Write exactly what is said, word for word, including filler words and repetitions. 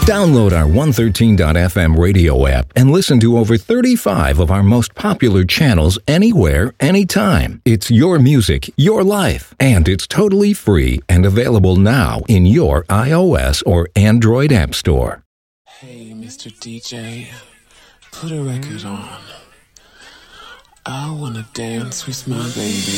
Download our one thirteen dot f m radio app and listen to over thirty-five of our most popular channels anywhere, anytime. It's your music, your life, and it's totally free and available now in your iOS or Android app store. Hey, Mister D J, put a record on. I wanna dance with my baby.